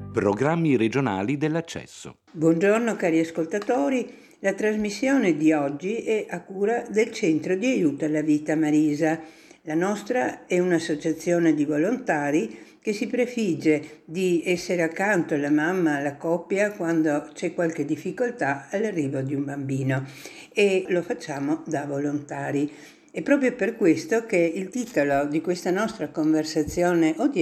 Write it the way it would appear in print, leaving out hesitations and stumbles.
Programmi regionali dell'accesso. Buongiorno cari ascoltatori, la trasmissione di oggi è a cura del Centro di Aiuto alla Vita Marisa. La nostra è un'associazione di volontari che si prefigge di essere accanto alla mamma, alla coppia, quando c'è qualche difficoltà all'arrivo di un bambino, e lo facciamo da volontari. È proprio per questo che il titolo di questa nostra conversazione odierna